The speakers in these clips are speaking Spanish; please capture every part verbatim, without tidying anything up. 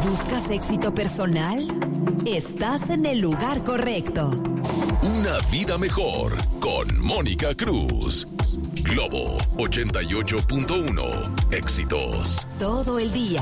¿Buscas éxito personal? Estás en el lugar correcto. Una vida mejor con Mónica Cruz. Globo ochenta y ocho punto uno. Éxitos todo el día.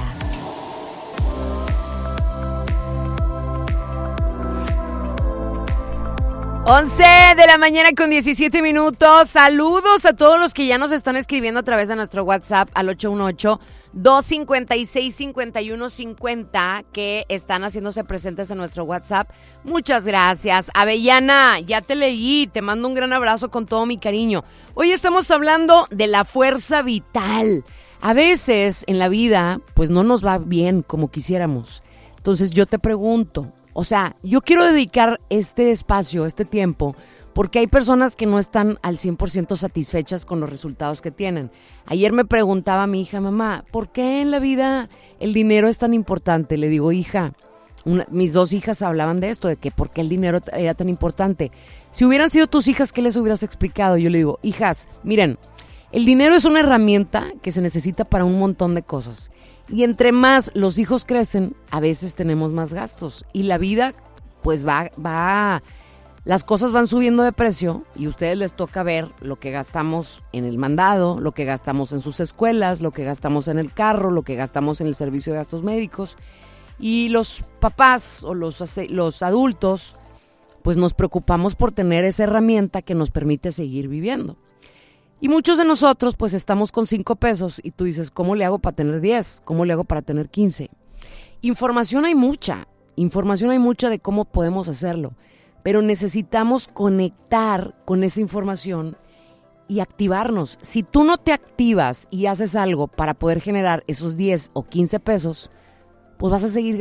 once de la mañana con diecisiete minutos. Saludos a todos los que ya nos están escribiendo a través de nuestro WhatsApp al ocho uno ocho, dos cinco seis, cinco uno cinco cero que están haciéndose presentes en nuestro WhatsApp. Muchas gracias. Avellana, ya te leí, te mando un gran abrazo con todo mi cariño. Hoy estamos hablando de la fuerza vital. A veces en la vida pues no nos va bien como quisiéramos. Entonces yo te pregunto, o sea, yo quiero dedicar este espacio, este tiempo, porque hay personas que no están al cien por ciento satisfechas con los resultados que tienen. Ayer me preguntaba a mi hija, mamá, ¿por qué en la vida el dinero es tan importante? Le digo, hija, una, mis dos hijas hablaban de esto, de que por qué el dinero era tan importante. Si hubieran sido tus hijas, ¿qué les hubieras explicado? Yo le digo, hijas, miren, el dinero es una herramienta que se necesita para un montón de cosas. Y entre más los hijos crecen, a veces tenemos más gastos. Y la vida, pues va, va, las cosas van subiendo de precio y a ustedes les toca ver lo que gastamos en el mandado, lo que gastamos en sus escuelas, lo que gastamos en el carro, lo que gastamos en el servicio de gastos médicos. Y los papás o los, los adultos, pues nos preocupamos por tener esa herramienta que nos permite seguir viviendo. Y muchos de nosotros pues estamos con cinco pesos y tú dices, ¿cómo le hago para tener diez? ¿Cómo le hago para tener quince? Información hay mucha, información hay mucha de cómo podemos hacerlo, pero necesitamos conectar con esa información y activarnos. Si tú no te activas y haces algo para poder generar esos diez o quince pesos, pues vas a seguir